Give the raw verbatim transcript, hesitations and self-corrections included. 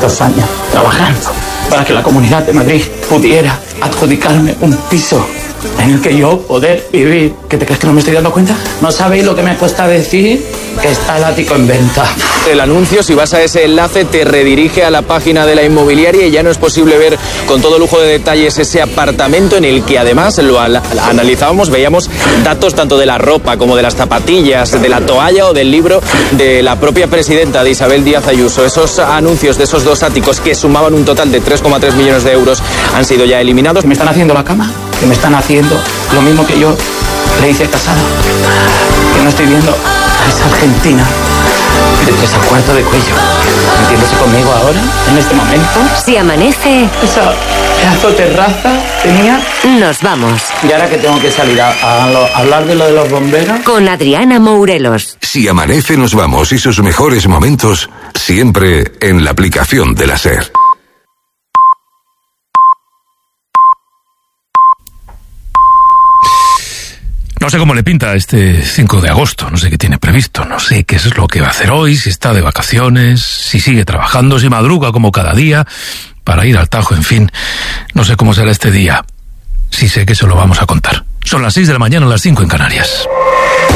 dos años trabajando para que la Comunidad de Madrid pudiera adjudicarme un piso en el que yo poder vivir. ¿Qué te crees que no me estoy dando cuenta? ¿No sabéis lo que me cuesta decir que está el ático en venta? El anuncio, si vas a ese enlace, te redirige a la página de la inmobiliaria y ya no es posible ver con todo lujo de detalles ese apartamento en el que además lo analizábamos, veíamos datos tanto de la ropa como de las zapatillas, de la toalla o del libro de la propia presidenta, de Isabel Díaz Ayuso. Esos anuncios de esos dos áticos que sumaban un total de tres coma tres millones de euros han sido ya eliminados. ¿Que me están haciendo la cama? ¿Que me están haciendo lo mismo que yo le hice a Casado? Que no estoy viendo a esa Argentina de tres a cuarto de cuello metiéndose conmigo ahora, en este momento. Si amanece, esa pedazo de terraza tenía. Nos vamos. Y ahora que tengo que salir a, a, lo, a hablar de lo de los bomberos. Con Adriana Mourelos. Si amanece, nos vamos, y sus mejores momentos siempre en la aplicación de la SER. No sé cómo le pinta este cinco de agosto, no sé qué tiene previsto, no sé qué es lo que va a hacer hoy, si está de vacaciones, si sigue trabajando, si madruga como cada día para ir al Tajo, en fin, no sé cómo será este día. Sí sé que se lo vamos a contar. Son las seis de la mañana, las cinco en Canarias.